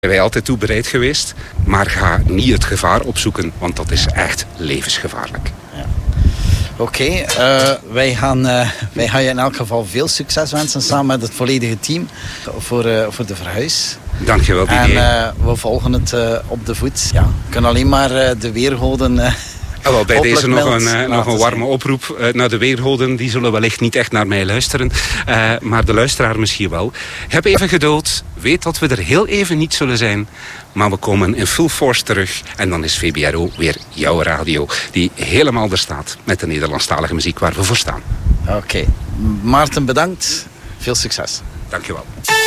Wij altijd toe bereid geweest, maar ga niet het gevaar opzoeken, want dat is echt levensgevaarlijk. Ja. Oké, wij gaan je in elk geval veel succes wensen samen met het volledige team voor de verhuis. Dankjewel, Didier. En we volgen het op de voet. Ja, we kunnen alleen maar de weergoden... Bij deze nog een warme oproep naar de weergoden. Die zullen wellicht niet echt naar mij luisteren. Maar de luisteraar misschien wel. Heb even geduld. Weet dat we er heel even niet zullen zijn. Maar we komen in full force terug. En dan is VBRO weer jouw radio. Die helemaal er staat met de Nederlandstalige muziek waar we voor staan. Oké. Maarten, bedankt. Veel succes. Dankjewel.